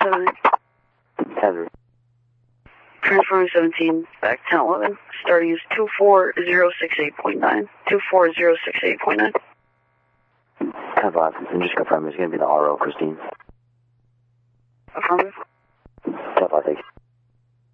10-7. 10. Transferring 17, back 10-11. Starting is 24068.9. 24068.9. 10-5. And just confirm it's going to be the RO, Christine. Affirmative. 10-5, thank you.